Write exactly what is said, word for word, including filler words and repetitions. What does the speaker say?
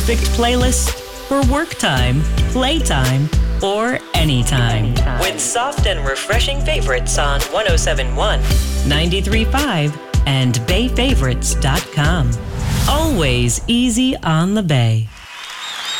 perfect playlist for work time, playtime, or anytime. anytime. With soft and refreshing favorites on one oh seven point one, ninety-three point five, and bay favorites dot com. Always easy on the Bay.